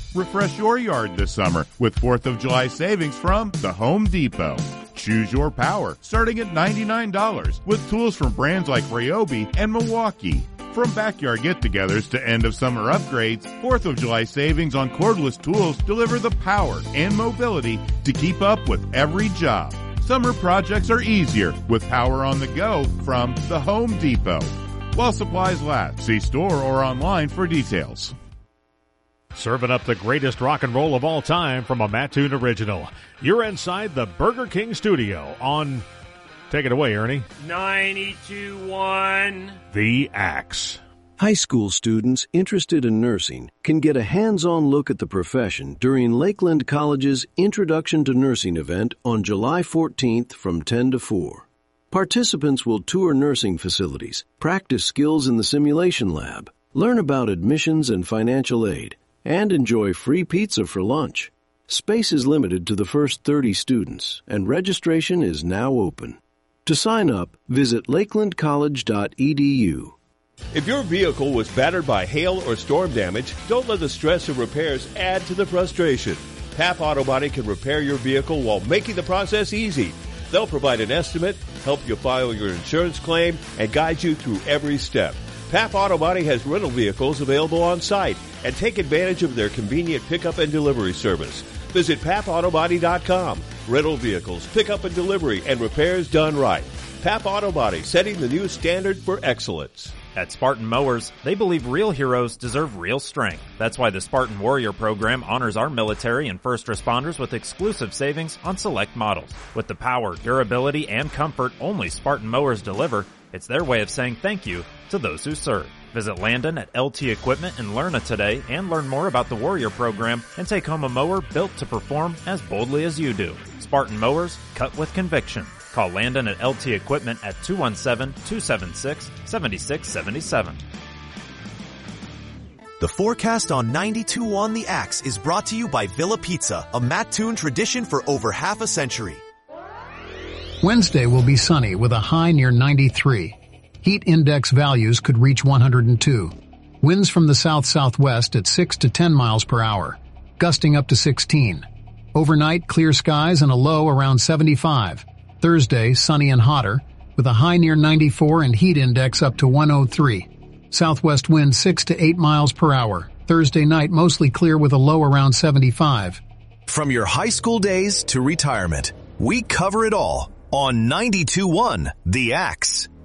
Refresh your yard this summer with 4th of July savings from the Home Depot. Choose your power, starting at $99, with tools from brands like Ryobi and Milwaukee. From backyard get-togethers to end-of-summer upgrades, 4th of July savings on cordless tools deliver the power and mobility to keep up with every job. Summer projects are easier with power on the go from the Home Depot. While supplies last, see store or online for details. Serving up the greatest rock and roll of all time from a Mattoon original. You're inside the Burger King studio on... Take it away, Ernie. 92.1 The Axe. High school students interested in nursing can get a hands-on look at the profession during Lakeland College's Introduction to Nursing event on July 14th from 10 to 4. Participants will tour nursing facilities, practice skills in the simulation lab, learn about admissions and financial aid, and enjoy free pizza for lunch. Space is limited to the first 30 students, and registration is now open. To sign up, visit lakelandcollege.edu. If your vehicle was battered by hail or storm damage, don't let the stress of repairs add to the frustration. PAP Auto Body can repair your vehicle while making the process easy. They'll provide an estimate, help you file your insurance claim, and guide you through every step. PAP Auto Body has rental vehicles available on site, and take advantage of their convenient pickup and delivery service. Visit papautobody.com. Rental vehicles, pickup and delivery, and repairs done right. PAP Auto Body, setting the new standard for excellence. At Spartan Mowers, they believe real heroes deserve real strength. That's why the Spartan Warrior program honors our military and first responders with exclusive savings on select models. With the power, durability, and comfort only Spartan Mowers deliver, it's their way of saying thank you to those who serve. Visit Landon at LT Equipment in Lerna today and learn more about the Warrior program and take home a mower built to perform as boldly as you do. Spartan Mowers, cut with conviction. Call Landon at LT Equipment at 217-276-7677. The forecast on 92.1 The Axe is brought to you by Villa Pizza, a Mattoon tradition for over half a century. Wednesday will be sunny with a high near 93. Heat index values could reach 102. Winds from the south-southwest at 6 to 10 miles per hour, gusting up to 16. Overnight, clear skies and a low around 75. Thursday, sunny and hotter, with a high near 94 and heat index up to 103. Southwest wind 6 to 8 miles per hour. Thursday night, mostly clear with a low around 75. From your high school days to retirement, we cover it all on 92.1 The Axe.